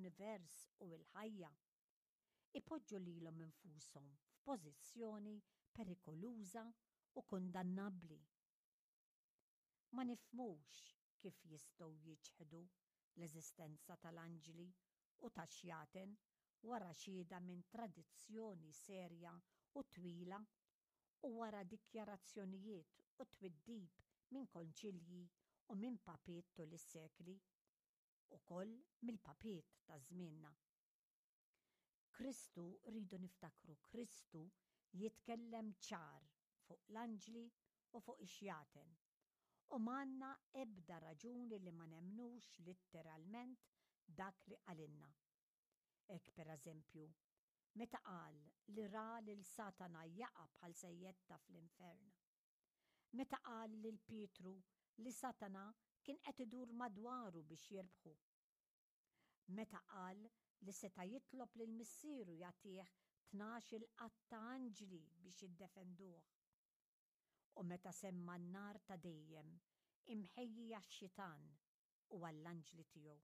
l-univers u l-ħajja, ipoġġu lilhom infushom f'pożizzjoni perikoluża u kundannabbli. Ma nifhmux kif jistgħu jiġħdu l-eżistenza tal-anġli u tax-xjaten wara xhieda minn tradizzjoni serja u twila u wara dikjarazzjonijiet u twiddib minn konċilji u minn papiet tul is-sekli, ukoll mill-papiet ta' żmienna. Kristu rridu niftakru Kristu jitkellem ċar fuq l-anġli u fuq ix-xjaten u m'għandna ebda raġuni li ma nemnux litteralment dak li qalilna. Hekk pereżempju, meta qal li ra lil Satana jaqa' bħal sejjetta fl-infern. Meta qal lil Pietru li Satana kien qed idur madwaru biex jirbħu. Meta qal li seta' jitlob lil missieru jagħtih 12 qatta anġli biex jiddefenduh. U meta semma n-nar ta' dejjem imħejjija x-xitan u għall-anġli tiegħu.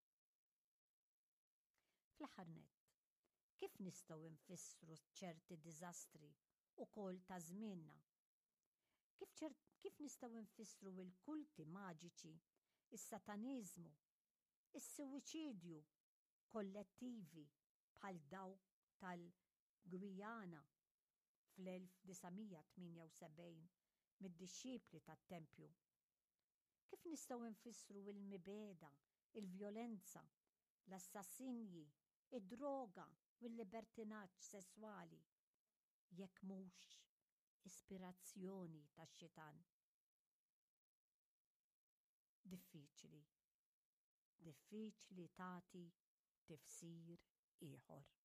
Fl-aħħar nett, kif nistgħu nfissru ċerti diżastri ukoll ta' żmienna? Kif nistgħu nfissru l-kulti maġiċi, is-sataniżmu, is-suwiċidju kollettivi bħal dawk tal-Gwijana fl-1978 mid-dixxipli tat-Tempju? Kif nistgħu nfissru l-mibeda, il-vjolenza, l-assassinji, id-droga u l-libertinaġġ sesswali jekk mhux ispirazzjoni tax-xitan? Diffiċli tagħti tifsir ieħor.